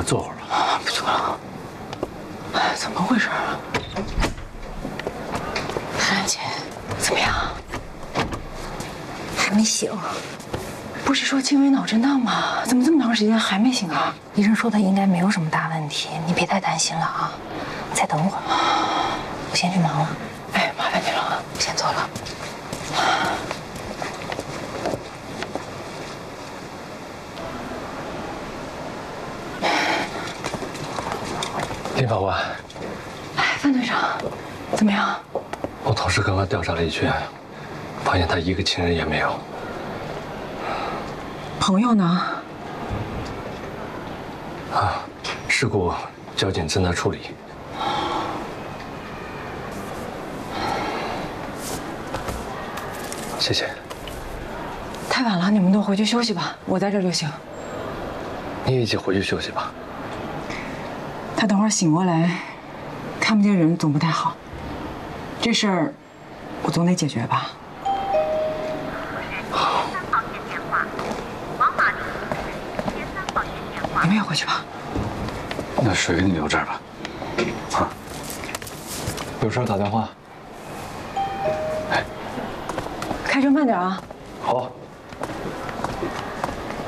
坐会儿吧。 不坐了。哎，怎么回事啊？韩姐，怎么样？ 还没醒。 不是说轻微脑震荡吗？怎么这么长时间还没醒啊？ 医生说他应该没有什么大问题，你别太担心了啊。再等会儿，我先去忙了。 哎，麻烦你了， 我先走了。 林法官， 哎，范队长，怎么样？ 我同事刚刚调查了一圈，发现他一个亲人也没有。 朋友呢？ 啊，事故交警正在处理。谢谢。 太晚了，你们都回去休息吧，我在这儿就行。 你也一起回去休息吧。 他等会儿醒过来，看不见人总不太好。这事儿我总得解决吧。 好。 你们也回去吧。 那水给你留这儿吧。啊，有事打电话。 开车慢点啊。 好。